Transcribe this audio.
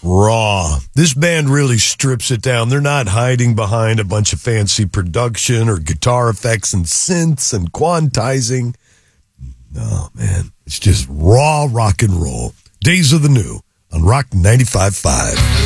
raw. This band really strips it down. They're not hiding behind a bunch of fancy production or guitar effects and synths and quantizing. No, man. It's just raw rock and roll. Days of the New on Rock 95.5.